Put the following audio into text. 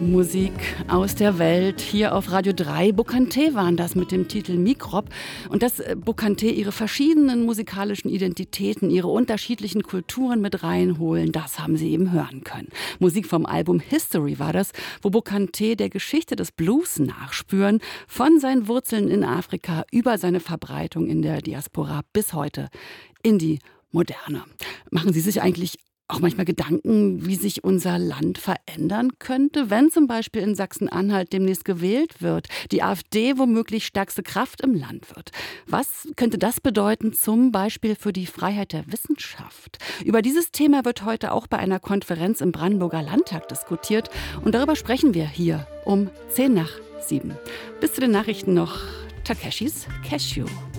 Musik aus der Welt hier auf Radio 3. Bocante waren das mit dem Titel Mikrob. Und dass Bocante ihre verschiedenen musikalischen Identitäten, ihre unterschiedlichen Kulturen mit reinholen, das haben Sie eben hören können. Musik vom Album History war das, wo Bocante der Geschichte des Blues nachspüren, von seinen Wurzeln in Afrika über seine Verbreitung in der Diaspora bis heute in die Moderne. Machen Sie sich eigentlich auch manchmal Gedanken, wie sich unser Land verändern könnte, wenn zum Beispiel in Sachsen-Anhalt demnächst gewählt wird, die AfD womöglich stärkste Kraft im Land wird? Was könnte das bedeuten, zum Beispiel für die Freiheit der Wissenschaft? Über dieses Thema wird heute auch bei einer Konferenz im Brandenburger Landtag diskutiert. Und darüber sprechen wir hier um 7:10. Bis zu den Nachrichten noch Takeshis Cashew.